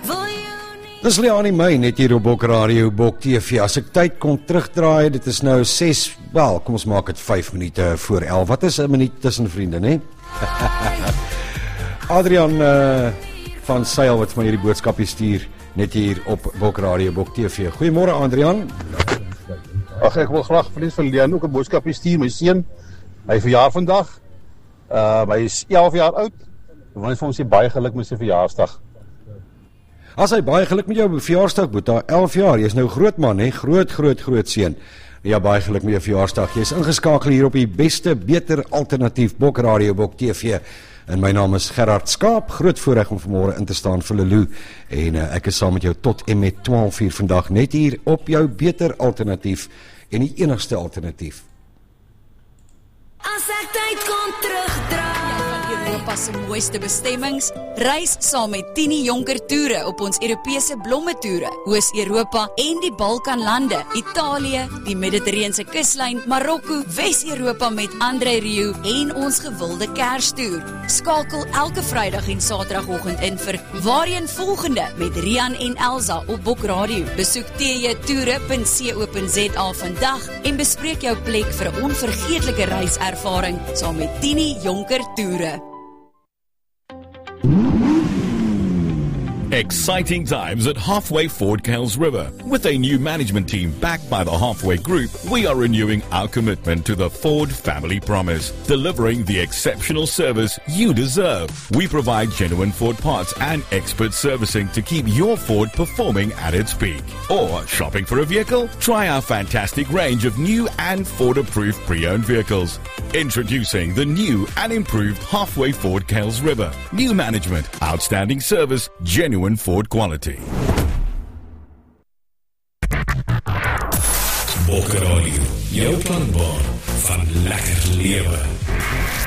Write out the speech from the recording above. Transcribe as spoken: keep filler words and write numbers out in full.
Dis Leanie May, net hier op Bok Radio, Bok T V. As ek tyd kon terugdraai, dit is nou ses, wel, kom ons maak dit vyf minute voor elf. Wat is 'n minuut tussen vriende, né? Adrian uh, van Sail wat vir my hierdie boodskapie stuur, net hier op Bok Radio, Bok T V. Goeiemôre Adrian. Ag, ek wil graag vir vir Leon ook 'n boodskapie stuur, my seun. Hy verjaar vandag. Uh, hy is elf jaar oud. Ek wil net vir hom sê baie geluk met sy verjaarsdag. As hy baie geluk met jou verjaarsdag, Boeta, elf jaar, jy is nou groot man, hè, groot, groot, groot seun. Ja, baie geluk met jou verjaarsdag. Jy is ingeskakel hier op die beste, beter alternatief, Bok Radio, Bok T V. En my naam is Gerard Skaap, groot voorreg om vanmôre in te staan vir Lulu. En uh, ek is saam met jou tot en met twaalf uur vandag, net hier op jou beter alternatief en die enigste alternatief. As ek tyd kon terugdraai Europa se mooiste bestemmings, reis saam met Tini Jonker toere op ons Europese blomme toere, Oos-Europa en die Balkanlande, Italië, die Mediterrane kuslyn, Marokko, Wes-Europa met Andre Rieu en ons gewilde Kerstoer. Skakel elke Vrydag en Saterdagoggend in vir Waarheen volgende met Rian en Elsa op Bok Radio. Besoek t j toere punt co punt z a vandag en bespreek jou plek vir 'n onvergeetlike reiservaring saam met Tini Jonker toere. Exciting times at Halfway Ford Kells River. With a new management team backed by the Halfway Group, we are renewing our commitment to the Ford family promise, delivering the exceptional service you deserve. We provide genuine Ford parts and expert servicing to keep your Ford performing at its peak. Or shopping for a vehicle? Try our fantastic range of new and Ford-approved pre-owned vehicles. Introducing the new and improved Halfway Ford Kells River. New management, outstanding service, genuine Ford quality. Bok Radio, jou planbaan van lekker lewe.